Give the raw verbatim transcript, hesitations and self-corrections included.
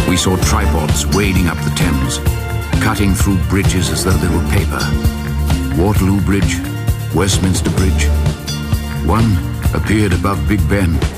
We saw tripods wading up the Thames, cutting through bridges as though they were paper. Waterloo Bridge, Westminster Bridge. One appeared above Big Ben.